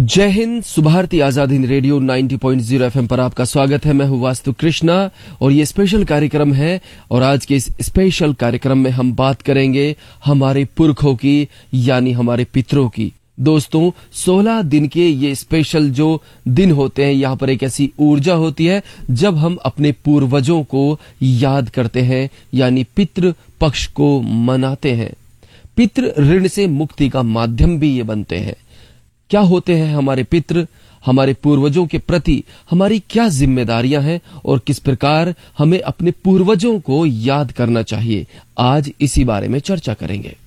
जय Hind. Subharti Azad Hind radio 90.0 FM पर आपका स्वागत है। मैं हूं वास्तु कृष्णा और ये स्पेशल कार्यक्रम है। और आज के इस स्पेशल कार्यक्रम में हम बात करेंगे हमारे पुरखों की, यानी हमारे पितरों की। दोस्तों, 16 दिन के ये स्पेशल जो दिन होते हैं, यहाँ पर एक ऐसी ऊर्जा होती है जब हम अपने पूर्वजों को याद करते हैं, यानी पितृ पक्ष को मनाते हैं। पितृ ऋण से मुक्ति का माध्यम भी ये बनते हैं। क्या होते हैं हमारे पितृ? हमारे पूर्वजों के प्रति हमारी क्या जिम्मेदारियां हैं और किस प्रकार हमें अपने पूर्वजों को याद करना चाहिए, आज इसी बारे में चर्चा करेंगे।